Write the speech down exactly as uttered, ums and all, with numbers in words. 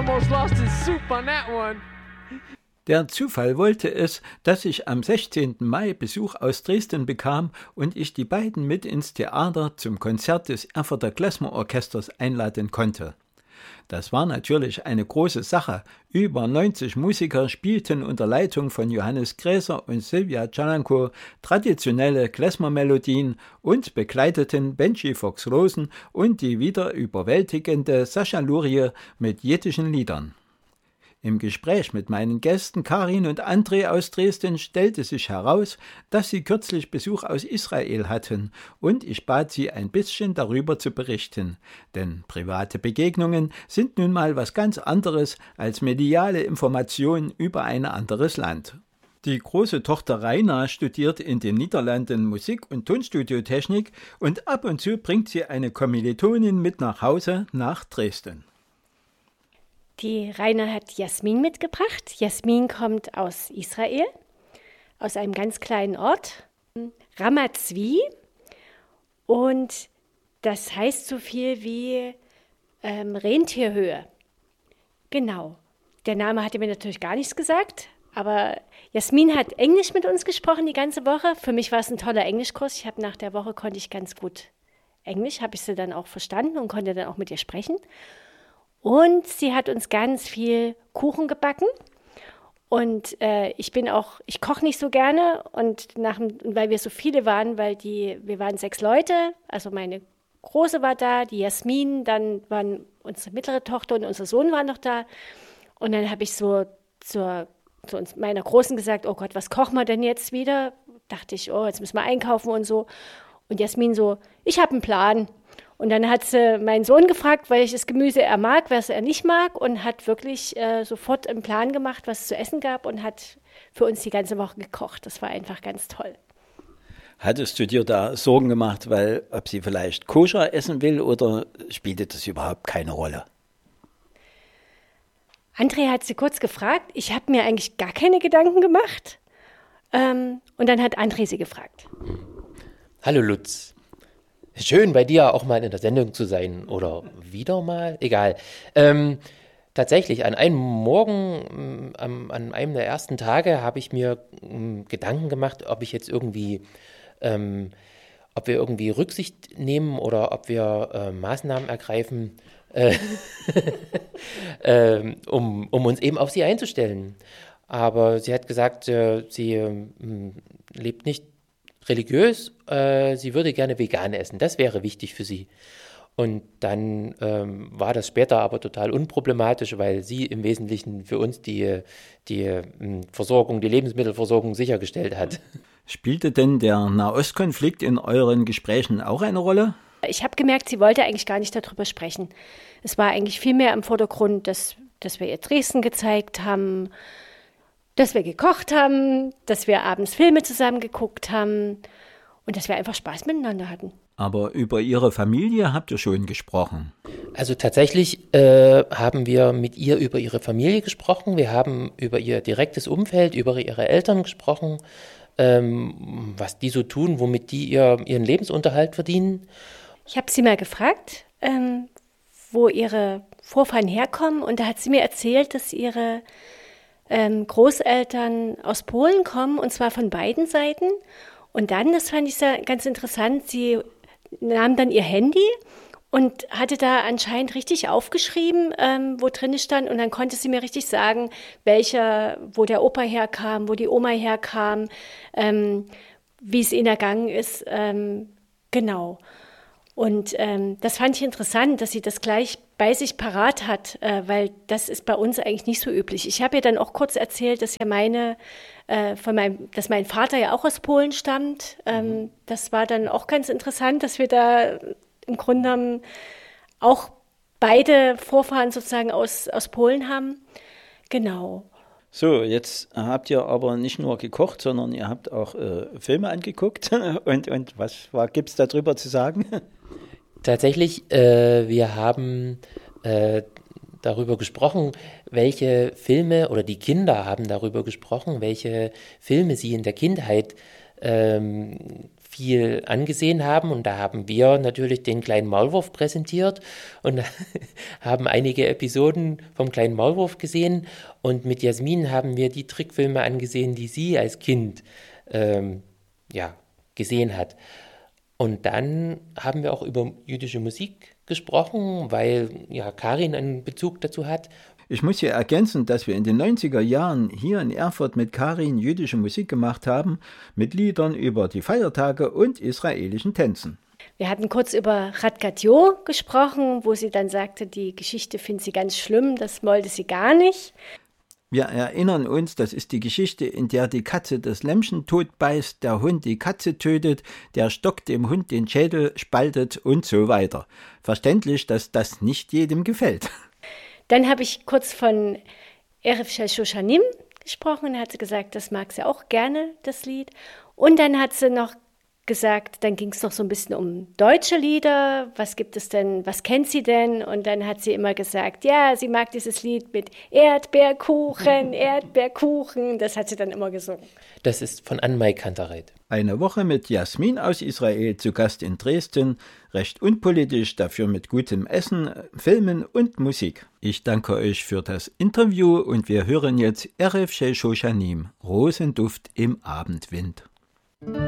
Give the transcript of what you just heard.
almost lost his soup on that one. Der Zufall wollte es, dass ich am sechzehnten Mai Besuch aus Dresden bekam und ich die beiden mit ins Theater zum Konzert des Erfurter Klezmer-Orchesters einladen konnte. Das war natürlich eine große Sache. Über neunzig Musiker spielten unter Leitung von Johannes Gräser und Sylvia Calanco traditionelle Klezmer-Melodien und begleiteten Benji Fox-Rosen und die wieder überwältigende Sascha Lurie mit jiddischen Liedern. Im Gespräch mit meinen Gästen Karin und André aus Dresden stellte sich heraus, dass sie kürzlich Besuch aus Israel hatten und ich bat sie ein bisschen darüber zu berichten, denn private Begegnungen sind nun mal was ganz anderes als mediale Informationen über ein anderes Land. Die große Tochter Raina studiert in den Niederlanden Musik- und Tonstudiotechnik und ab und zu bringt sie eine Kommilitonin mit nach Hause nach Dresden. Die Raina hat Jasmin mitgebracht. Jasmin kommt aus Israel, aus einem ganz kleinen Ort, Ramat Zvi. Und das heißt so viel wie ähm, Rentierhöhe. Genau. Der Name hatte mir natürlich gar nichts gesagt, aber Jasmin hat Englisch mit uns gesprochen die ganze Woche. Für mich war es ein toller Englischkurs. Ich habe nach der Woche konnte ich ganz gut Englisch, habe ich sie dann auch verstanden und konnte dann auch mit ihr sprechen. Und sie hat uns ganz viel Kuchen gebacken und äh, ich bin auch, ich koche nicht so gerne und nach, weil wir so viele waren, weil die, wir waren sechs Leute, also meine Große war da, die Jasmin, dann waren unsere mittlere Tochter und unser Sohn waren noch da und dann habe ich so zur, zu uns, meiner Großen gesagt, oh Gott, was kochen wir denn jetzt wieder? Dachte ich, oh, jetzt müssen wir einkaufen und so und Jasmin so, ich habe einen Plan. Und dann hat sie meinen Sohn gefragt, welches Gemüse er mag, was er nicht mag und hat wirklich äh, sofort einen Plan gemacht, was es zu essen gab und hat für uns die ganze Woche gekocht. Das war einfach ganz toll. Hattest du dir da Sorgen gemacht, weil ob sie vielleicht koscher essen will oder spielte das überhaupt keine Rolle? André hat sie kurz gefragt. Ich habe mir eigentlich gar keine Gedanken gemacht. Ähm, und dann hat André sie gefragt. Hallo Lutz. Schön, bei dir auch mal in der Sendung zu sein. Oder wieder mal, egal. Ähm, tatsächlich, an einem Morgen, ähm, an einem der ersten Tage, habe ich mir ähm, Gedanken gemacht, ob ich jetzt irgendwie, ähm, ob wir irgendwie Rücksicht nehmen oder ob wir äh, Maßnahmen ergreifen, äh, äh, um, um uns eben auf sie einzustellen. Aber sie hat gesagt, äh, sie äh, lebt nicht religiös, äh, sie würde gerne vegan essen. Das wäre wichtig für sie. Und dann ähm, war das später aber total unproblematisch, weil sie im Wesentlichen für uns die, die Versorgung, die Lebensmittelversorgung sichergestellt hat. Spielte denn der Nahostkonflikt in euren Gesprächen auch eine Rolle? Ich habe gemerkt, sie wollte eigentlich gar nicht darüber sprechen. Es war eigentlich viel mehr im Vordergrund, dass, dass wir ihr Dresden gezeigt haben, dass wir gekocht haben, dass wir abends Filme zusammen geguckt haben und dass wir einfach Spaß miteinander hatten. Aber über Ihre Familie habt ihr schon gesprochen. Also tatsächlich äh, haben wir mit ihr über ihre Familie gesprochen. Wir haben über ihr direktes Umfeld, über ihre Eltern gesprochen, ähm, was die so tun, womit die ihr, ihren Lebensunterhalt verdienen. Ich habe sie mal gefragt, ähm, wo ihre Vorfahren herkommen und da hat sie mir erzählt, dass ihre Ähm, Großeltern aus Polen kommen, und zwar von beiden Seiten. Und dann, das fand ich sehr, ganz interessant, sie nahm dann ihr Handy und hatte da anscheinend richtig aufgeschrieben, ähm, wo drin stand. Und dann konnte sie mir richtig sagen, welcher, wo der Opa herkam, wo die Oma herkam, ähm, wie es ihnen ergangen ist. Ähm, genau. Und ähm, das fand ich interessant, dass sie das gleich bei sich parat hat, äh, weil das ist bei uns eigentlich nicht so üblich. Ich habe ihr dann auch kurz erzählt, dass ja meine, äh, von meinem, dass mein Vater ja auch aus Polen stammt. Ähm, das war dann auch ganz interessant, dass wir da im Grunde genommen auch beide Vorfahren sozusagen aus, aus Polen haben. Genau. So, jetzt habt ihr aber nicht nur gekocht, sondern ihr habt auch äh, Filme angeguckt. Und, und was gibt es darüber zu sagen? Tatsächlich, äh, wir haben äh, darüber gesprochen, welche Filme, oder die Kinder haben darüber gesprochen, welche Filme sie in der Kindheit ähm, viel angesehen haben. Und da haben wir natürlich den kleinen Maulwurf präsentiert und haben einige Episoden vom kleinen Maulwurf gesehen. Und mit Jasmin haben wir die Trickfilme angesehen, die sie als Kind ähm, ja, gesehen hat. Und dann haben wir auch über jüdische Musik gesprochen, weil ja Karin einen Bezug dazu hat. Ich muss hier ergänzen, dass wir in den neunziger Jahren hier in Erfurt mit Karin jüdische Musik gemacht haben, mit Liedern über die Feiertage und israelischen Tänzen. Wir hatten kurz über Radgatjo gesprochen, wo sie dann sagte, die Geschichte findet sie ganz schlimm, das wollte sie gar nicht. Wir erinnern uns, das ist die Geschichte, in der die Katze das Lämmchen totbeißt, der Hund die Katze tötet, der Stock dem Hund den Schädel spaltet und so weiter. Verständlich, dass das nicht jedem gefällt. Dann habe ich kurz von Erev Shel Shoshanim gesprochen. Da hat sie gesagt, das mag sie auch gerne, das Lied. Und dann hat sie noch gesagt, dann ging es noch so ein bisschen um deutsche Lieder. Was gibt es denn, was kennt sie denn? Und dann hat sie immer gesagt, ja, sie mag dieses Lied mit Erdbeerkuchen, Erdbeerkuchen. Das hat sie dann immer gesungen. Das ist von Ann-Mai Kantereit. Eine Woche mit Jasmin aus Israel zu Gast in Dresden, recht unpolitisch, dafür mit gutem Essen, Filmen und Musik. Ich danke euch für das Interview und wir hören jetzt Erev Shel Shoshanim, Rosenduft im Abendwind.